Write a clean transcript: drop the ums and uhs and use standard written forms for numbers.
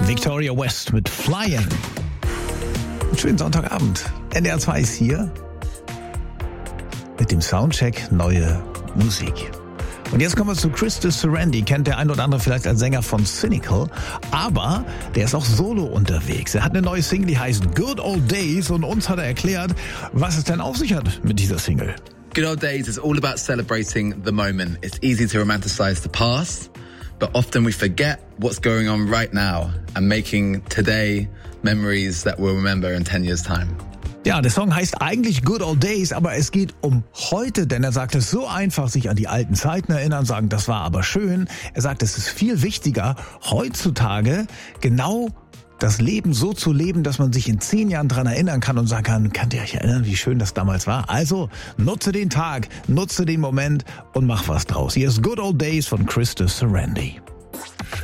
Victoria West mit Flyin'. Einen schönen Sonntagabend. NDR 2 ist hier mit dem Soundcheck Neue Musik. Und jetzt kommen wir zu Christus Serendi. Kennt der ein oder andere vielleicht als Sänger von Cynical. Aber der ist auch solo unterwegs. Er hat eine neue Single, die heißt Good Old Days. Und uns hat er erklärt, was es denn auf sich hat mit dieser Single. Good Old Days is all about celebrating the moment. It's easy to romanticize the past, but often we forget what's going on right now and making today memories that we'll remember in 10 years' time. Ja, der Song heißt eigentlich Good Old Days, aber es geht um heute, denn er sagt, es ist so einfach, sich an die alten Zeiten erinnern, sagen, das war aber schön. Er sagt, es ist viel wichtiger, heutzutage genau das Leben so zu leben, dass man sich in 10 Jahren dran erinnern kann und sagen kann, könnt ihr euch erinnern, wie schön das damals war? Also, nutze den Tag, nutze den Moment und mach was draus. Hier ist Good Old Days von Christus Serendi.